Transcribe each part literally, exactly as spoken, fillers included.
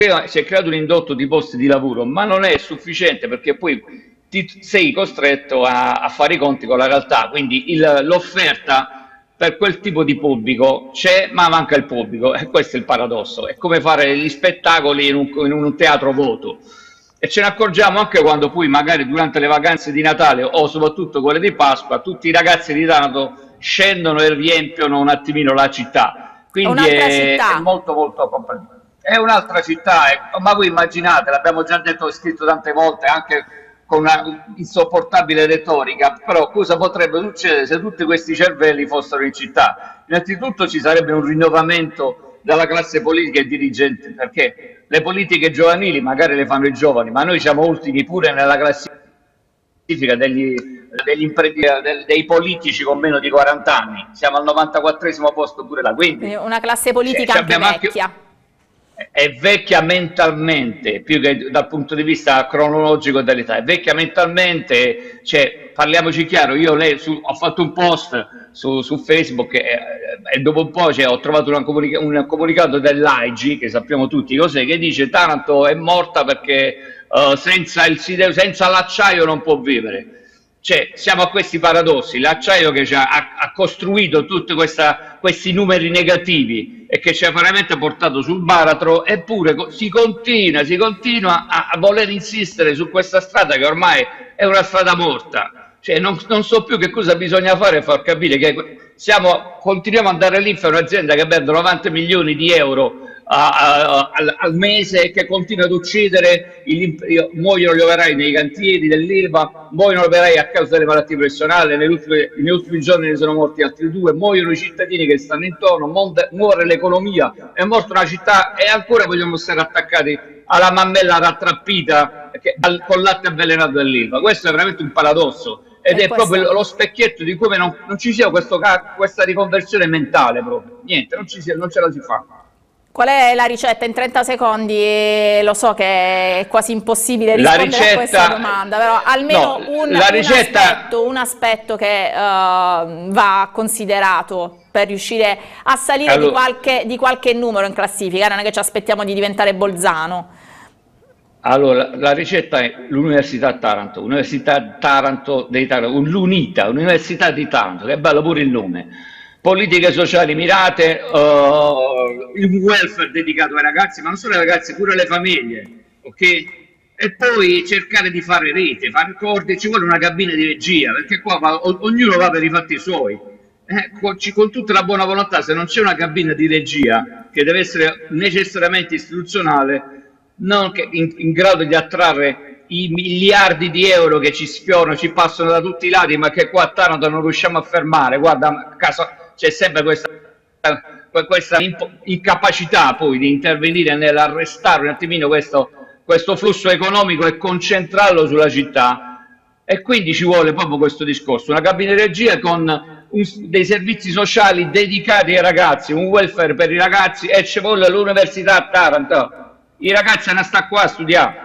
si è creato un indotto di posti di lavoro, ma non è sufficiente perché poi ti sei costretto a, a fare i conti con la realtà, quindi l'offerta per quel tipo di pubblico c'è, ma manca il pubblico, e questo è il paradosso. È come fare gli spettacoli in un, in un teatro vuoto. E ce ne accorgiamo anche quando poi magari durante le vacanze di Natale o soprattutto quelle di Pasqua tutti i ragazzi di Taranto scendono e riempiono un attimino la città, È quindi un'altra è, è città. molto molto complicato. È un'altra città, è- ma voi immaginate, l'abbiamo già detto e scritto tante volte anche con una insopportabile retorica, però cosa potrebbe succedere se tutti questi cervelli fossero in città? Innanzitutto ci sarebbe un rinnovamento della classe politica e dirigente, perché le politiche giovanili magari le fanno i giovani, ma noi siamo ultimi pure nella classifica degli, degli impre- del- dei politici con meno di quaranta anni, siamo al novantaquattresimo posto pure là, Quindi quindi una classe cioè, politica ci anche abbiamo anche vecchia. è vecchia mentalmente, più che dal punto di vista cronologico dell'età, è vecchia mentalmente, cioè, parliamoci chiaro, io lei, su, ho fatto un post su, su Facebook e, e dopo un po' cioè, ho trovato una comunica- un comunicato dell'A I G, che sappiamo tutti cos'è, che dice Taranto è morta perché uh, senza, il, senza l'acciaio non può vivere. Cioè, siamo a questi paradossi, l'acciaio che ci ha, ha, ha costruito tutti questi numeri negativi e che ci ha veramente portato sul baratro, eppure si continua, si continua a, a voler insistere su questa strada che ormai è una strada morta. Cioè, non, non so più che cosa bisogna fare per far capire che siamo, continuiamo ad andare lì per un'azienda che perde novanta milioni di euro a, a, al, al mese, che continua ad uccidere, gli, muoiono gli operai nei cantieri dell'Ilva, muoiono gli operai a causa delle malattie professionali, negli ultimi, negli ultimi giorni ne sono morti altri due, muoiono i cittadini che stanno intorno, monte, muore l'economia, è morta una città e ancora vogliamo stare attaccati alla mammella rattrappita che, al, con latte avvelenato dell'Ilva. Questo è veramente un paradosso ed E è proprio questo. lo specchietto di come non, non ci sia questo, questa riconversione mentale proprio, niente, non, ci sia, non ce la si fa. Qual è la ricetta in trenta secondi? E lo so che è quasi impossibile La rispondere a questa ricetta, domanda, però no, almeno un, la un aspetto, ricetta, un aspetto che eh, va considerato per riuscire a salire di allora, qualche, di qualche numero in classifica, non è che ci aspettiamo di diventare Bolzano. allora, la ricetta è l'Università Taranto, Università Taranto dei Taranto, l'UNITA, Università di Taranto, che è bello pure il nome. Politiche sociali mirate, uh, il welfare dedicato ai ragazzi, ma non solo ai ragazzi, pure alle famiglie, ok? E poi cercare di fare rete, fare accordi, ci vuole una cabina di regia, perché qua va, o, ognuno va per i fatti suoi. Eh, con, con tutta la buona volontà, se non c'è una cabina di regia che deve essere necessariamente istituzionale, non che in, in grado di attrarre i miliardi di euro che ci sfiorano, ci passano da tutti i lati, ma che qua a Taranto non riusciamo a fermare. Guarda, a caso c'è sempre questa, questa incapacità poi di intervenire nell'arrestare un attimino questo, questo flusso economico e concentrarlo sulla città. E quindi ci vuole proprio questo discorso, una cabina di regia con un, dei servizi sociali dedicati ai ragazzi, un welfare per i ragazzi, e ci vuole l'Università a Taranto. I ragazzi hanno sta qua a studiare.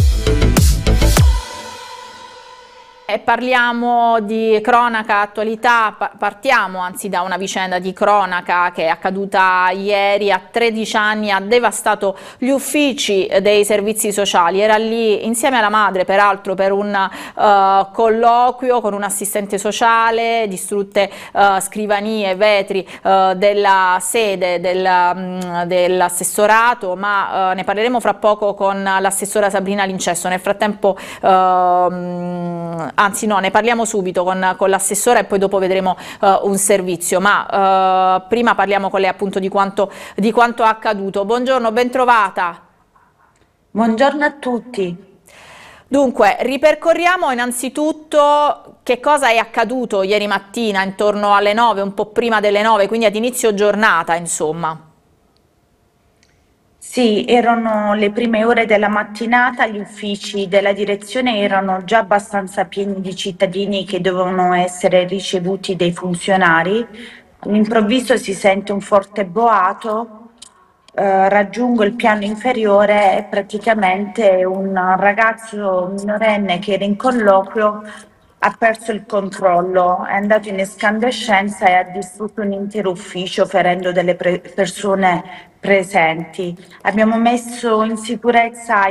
E parliamo di cronaca, attualità, partiamo anzi da una vicenda di cronaca che è accaduta ieri. A tredici anni ha devastato gli uffici dei servizi sociali, era lì insieme alla madre peraltro per un uh, colloquio con un assistente sociale, distrutte uh, scrivanie, vetri uh, della sede del, um, dell'assessorato, ma uh, ne parleremo fra poco con l'assessora Sabrina Lincesto. Nel frattempo uh, anzi no, ne parliamo subito con, con l'assessora e poi dopo vedremo uh, un servizio, ma uh, prima parliamo con lei appunto di quanto, di quanto accaduto. Buongiorno, ben trovata. Buongiorno a tutti. Dunque, ripercorriamo innanzitutto che cosa è accaduto ieri mattina intorno alle nove, un po' prima delle nove, quindi ad inizio giornata, insomma. Sì, erano le prime ore della mattinata, gli uffici della direzione erano già abbastanza pieni di cittadini che dovevano essere ricevuti dai funzionari. All'improvviso si sente un forte boato, eh, raggiungo il piano inferiore e praticamente un ragazzo minorenne che era in colloquio ha perso il controllo, è andato in escandescenza e ha distrutto un intero ufficio ferendo delle persone presenti. Abbiamo messo in sicurezza